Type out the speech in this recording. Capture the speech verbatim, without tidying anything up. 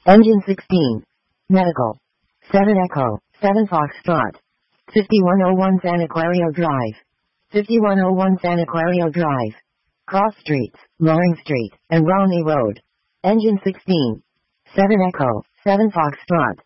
Engine sixteen. Medical. seven Echo, seven Foxtrot. fifty-one oh one San Aquario Drive. fifty-one oh one San Aquario Drive. Cross Streets, Loring Street, and Romney Road. Engine sixteen. seven Echo, seven Foxtrot.